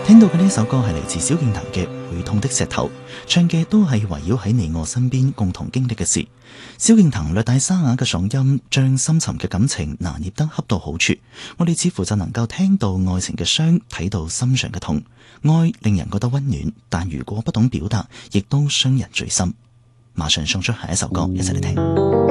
聽到嘅呢首歌係嚟自蕭敬騰嘅《會痛的石頭》，唱嘅都係圍繞喺你我身邊共同經歷嘅事。蕭敬騰略帶沙啞嘅嗓音，將深沉嘅感情拿捏得恰到好處。我哋似乎就能夠聽到愛情嘅傷，睇到心上嘅痛。愛令人覺得溫暖，但如果不懂表達，亦都傷人最深。馬上送出下一首歌，一齊嚟聽。